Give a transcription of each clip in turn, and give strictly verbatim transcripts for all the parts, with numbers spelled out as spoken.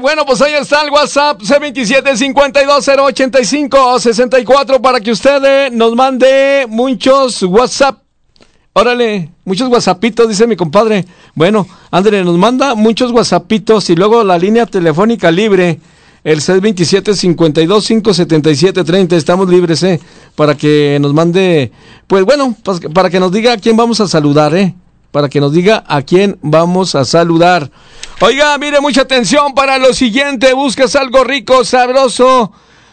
Bueno, pues ahí está el WhatsApp C veintisiete cincuenta y dos cero ochenta y cinco sesenta y cuatro para que usted eh, nos mande muchos WhatsApp. Órale, muchos WhatsAppitos, dice mi compadre. Bueno, André, nos manda muchos WhatsAppitos y luego la línea telefónica libre, el seis veintisiete cincuenta y dos cinco setenta y siete treinta. Estamos libres, eh, para que nos mande, pues bueno, pues, para que nos diga a quién vamos a saludar, eh. Para que nos diga a quién vamos a saludar. Oiga, mire, mucha atención para lo siguiente. Buscas algo rico, sabroso.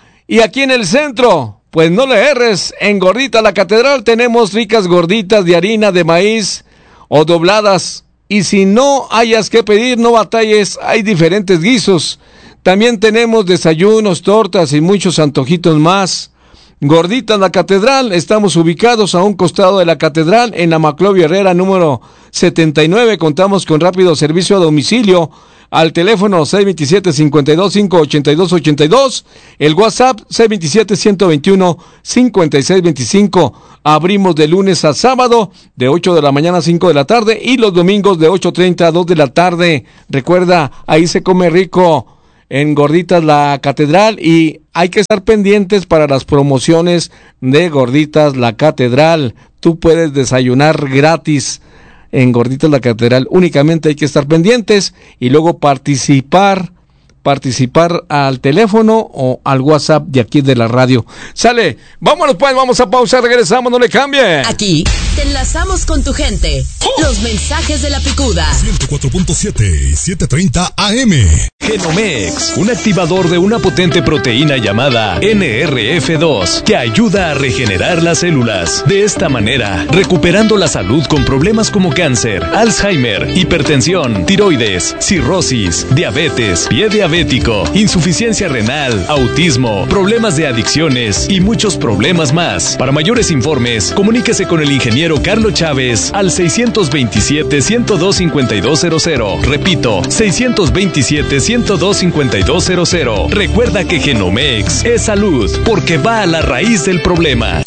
Y aquí en el centro, pues no le erres. En Gordita La Catedral tenemos ricas gorditas de harina de maíz o dobladas. Y si no hayas que pedir, no batalles. Hay diferentes guisos. También tenemos desayunos, tortas y muchos antojitos más. Gordita La Catedral, estamos ubicados a un costado de la Catedral, en la Maclovio Herrera, número setenta y nueve. Contamos con rápido servicio a domicilio al teléfono seis veintisiete cincuenta y dos cinco ochenta y dos ochenta y dos, el WhatsApp seis veintisiete ciento veintiuno cincuenta y seis veinticinco. Abrimos de lunes a sábado, de ocho de la mañana a cinco de la tarde, y los domingos de ocho treinta a dos de la tarde. Recuerda, ahí se come rico. En Gorditas La Catedral, y hay que estar pendientes para las promociones de Gorditas La Catedral. Tú puedes desayunar gratis en Gorditas La Catedral, únicamente hay que estar pendientes y luego participar, participar al teléfono o al WhatsApp de aquí de la radio. Sale, vámonos pues, vamos a pausa, regresamos, no le cambie. Aquí te enlazamos con tu gente. ¡Oh! Los mensajes de la picuda. ciento cuatro punto siete y setecientos treinta A M. Genomex, un activador de una potente proteína llamada N R F dos, que ayuda a regenerar las células. De esta manera, recuperando la salud con problemas como cáncer, Alzheimer, hipertensión, tiroides, cirrosis, diabetes, pie diabético, insuficiencia renal, autismo, problemas de adicciones y muchos problemas más. Para mayores informes, comuníquese con el ingeniero Carlos Chávez al seiscientos veintisiete, ciento dos, cincuenta y dos cero cero. Repito, seiscientos veintisiete, ciento dos, cincuenta y dos cero cero. Recuerda que Genomex es salud, porque va a la raíz del problema.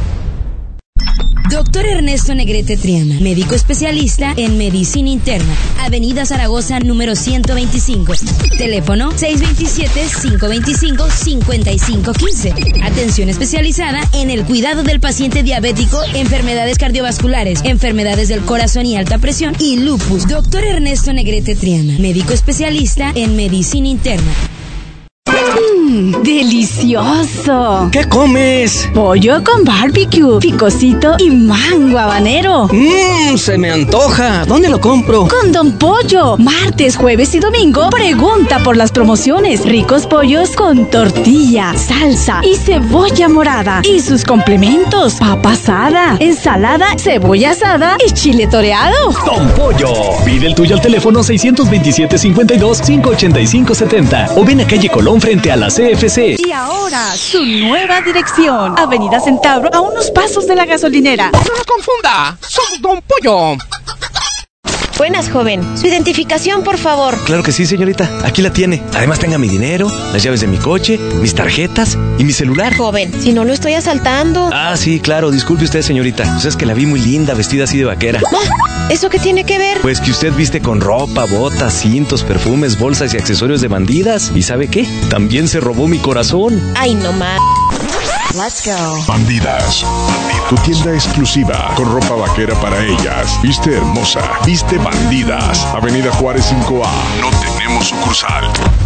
Doctor Ernesto Negrete Triana, médico especialista en medicina interna, Avenida Zaragoza, número ciento veinticinco. Teléfono seis veintisiete, cinco veinticinco, cincuenta y cinco quince. Atención especializada en el cuidado del paciente diabético, enfermedades cardiovasculares, enfermedades del corazón y alta presión y lupus. Doctor Ernesto Negrete Triana, médico especialista en medicina interna. Mmm, delicioso. ¿Qué comes? Pollo con barbecue, picosito y mango habanero. Mmm, se me antoja. ¿Dónde lo compro? Con Don Pollo. Martes, jueves y domingo, pregunta por las promociones. Ricos pollos con tortilla, salsa y cebolla morada. Y sus complementos: papa asada, ensalada, cebolla asada y chile toreado. Don Pollo. Pide el tuyo al teléfono seiscientos veintisiete, cincuenta y dos, quinientos ochenta y cinco setenta o ven a calle Colón frente a la C F C. Y ahora, su nueva dirección: Avenida Centauro, a unos pasos de la gasolinera. ¡No lo confunda! ¡Somos Don Pollo! Buenas, joven. Su identificación, por favor. Claro que sí, señorita. Aquí la tiene. Además, tenga mi dinero, las llaves de mi coche, mis tarjetas y mi celular. Joven, si no lo estoy asaltando. Ah, sí, claro. Disculpe usted, señorita. Pues es que la vi muy linda, vestida así de vaquera. ¿Ah? ¿Eso qué tiene que ver? Pues que usted viste con ropa, botas, cintos, perfumes, bolsas y accesorios de bandidas. ¿Y sabe qué? También se robó mi corazón. Ay, no más. Let's go. Bandidas. Tu tienda exclusiva con ropa vaquera para ellas. Viste hermosa, viste bandidas. Avenida Juárez cinco A. No tenemos sucursal.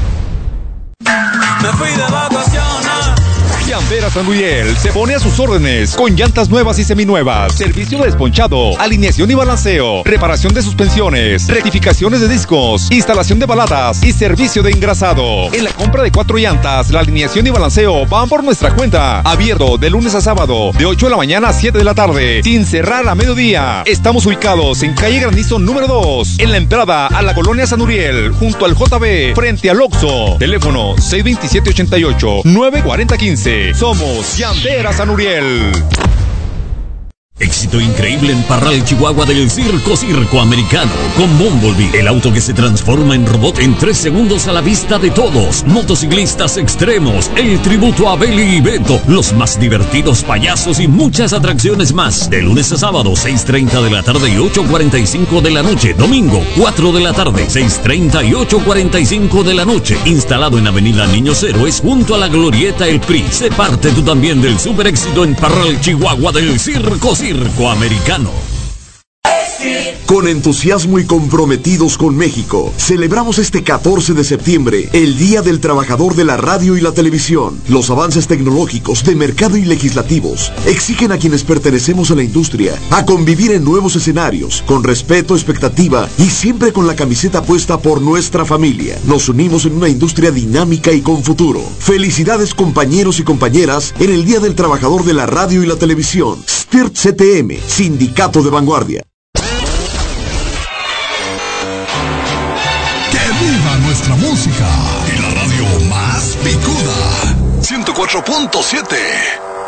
Me fui de vacaciones. Llanteras San Miguel se pone a sus órdenes con llantas nuevas y seminuevas, servicio de desponchado, alineación y balanceo, reparación de suspensiones, rectificaciones de discos, instalación de baladas y servicio de engrasado. En la compra de cuatro llantas, la alineación y balanceo van por nuestra cuenta. Abierto de lunes a sábado, de ocho de la mañana a siete de la tarde, sin cerrar a mediodía. Estamos ubicados en calle Granizo número dos, en la entrada a la colonia San Uriel, junto al J B, frente al Oxxo. Teléfono seis veintisiete, ochenta y ocho, nueve cuarenta, quince. Somos Llanteras San Uriel. Éxito increíble en Parral, Chihuahua del Circo Circo Americano con Bumblebee, el auto que se transforma en robot en tres segundos a la vista de todos. Motociclistas extremos, el tributo a Beli y Beto, los más divertidos payasos y muchas atracciones más. De lunes a sábado, seis treinta de la tarde y ocho cuarenta y cinco de la noche. Domingo, cuatro de la tarde, seis treinta y ocho cuarenta y cinco de la noche. Instalado en Avenida Niños Héroes, junto a la Glorieta El P R I. Sé parte tú también del super éxito en Parral, Chihuahua del Circo Circo Americano. Con entusiasmo y comprometidos con México, celebramos este catorce de septiembre el Día del Trabajador de la Radio y la Televisión. Los avances tecnológicos, de mercado y legislativos exigen a quienes pertenecemos a la industria a convivir en nuevos escenarios, con respeto, expectativa y siempre con la camiseta puesta por nuestra familia. Nos unimos en una industria dinámica y con futuro. Felicidades, compañeros y compañeras, en el Día del Trabajador de la Radio y la Televisión. S T I R T C T M, Sindicato de Vanguardia. ¡Viva nuestra música! Y la radio más picuda. ciento cuatro punto siete.